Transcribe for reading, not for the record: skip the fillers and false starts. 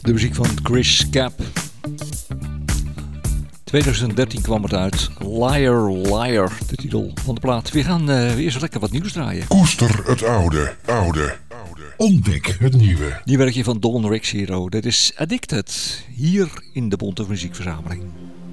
De muziek van Chris Cap. 2013 kwam het uit. Liar, Liar, de titel van de plaat. We gaan weer zo lekker wat nieuws draaien. Koester het oude. Ontdek het nieuwe. Die werkje van Don Rix Hero. Dat is Addicted. Hier in de Bonte Muziekverzameling.